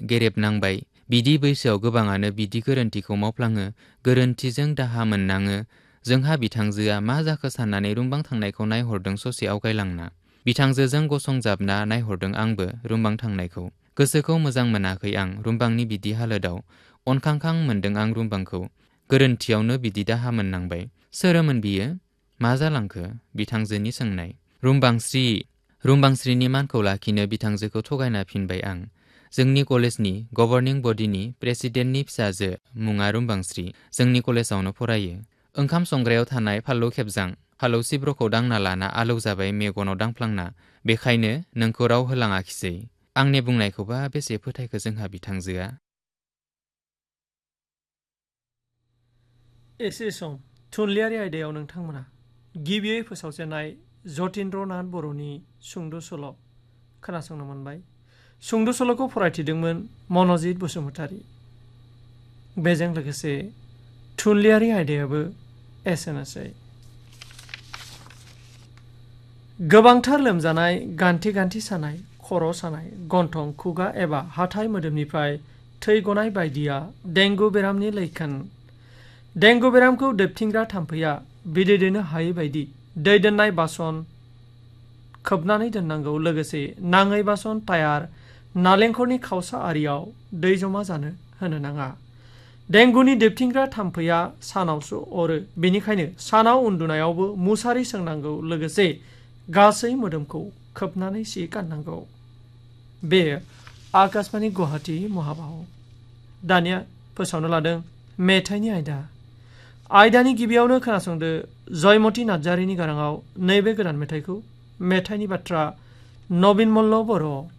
गेरेबनांबाय। बिदि बैसोआव गोबाङानो बिदि गोरोन्थिखौ मावफ्लाङो, गोरोन्थिजों दाहा मोननाङो। जोंहा बिथांजोआ मा जाखो साननानै रुमबां थांनायखौ नायहरदों ससे आवगायलांना। बिथांजोजों गसंजाबना नायहरदों आंबो रुमबां थांनायखौ। गोसोखौ मोजां मोनाखै आं रुमबांनि बिदि हालोदाव। अनखांखां मोनदों आं रुमबांखौ। गोरोन्थियावनो बिदि दाहा मोननांबाय। सोरमोन बियो? मा जालांखो? बिथांजोनि सोंनाय। रुमबांस्रिनि मानखौ लाखिनो बिथांजोखौ थगायना फिनबाय आं। जोंनि कलेजनि गभर्निं बडिनि प्रेसिडेन्टनि फिसाजो, मुङा रुमबांस्रि। जोंनि कलेजावनो फरायो। ओंखाम संग्रायाव थानाय फालौ खेबजां, फालौ सिब्रखौ दांना लाना आलौ जाबाय मेगनाव दांफ्लांना। बेखायनो नोंखौ राव होलाङाखिसै। आंनि बुंनायखौबा बेसे फोथायखो जोंहा बिथांजोआ। एसे सम थुनलाइयारि आयदायाव नोंथांमोना गिबियै फोसावजेननाय जतीन्द्रनाथ बर'नि सुंद' सल' खोनासंनो मोनबाय। सुंद' सल'खौ फरायथिदोंमोन मनजित बसुमतारी। बेजों लोगोसे थुनलाइयारि आयदायाबो एसेनोसै। गोबांथार लोमजानाय, गान्थि गान्थि सानाय, खर' सानाय, गन्थं, खुगा एबा हाथाइ मोदोमनिफ्राय थै गनाय बायदिया डेंगु बेरामनि लैखोन। डेंगु बेरामखौ दोबथिंग्रा थाम्फैया बिदै दैनो हायै बायदि दै दोननाय बासन खोबनानै दोननांगौ। लोगोसे नाङै बासन, टायार, नालेंखरनि खावसा आरियाव दै जमा जानो होनो नाङा। डेंगुनि दोबथिंग्रा थाम्फैया सानावसो अरो, बेनिखायनो सानाव उन्दुनायावबो मुसारि सोंनांगौ। लोगोसे गासै मोदोमखौ खोबनानै सि गाननांगौ। बे आकाशबाणी गुवाहाटी महाबाहु। दानिया फोसावनो लादों मेथाइनि आयदा। आयदानि गिबियावनो खोनासंदो जयमती नार्जारिनि गाराङाव नैबे गोदान मेथाइखौ। मेथाइनि बाथ्रा नबिन मल्ल बर'।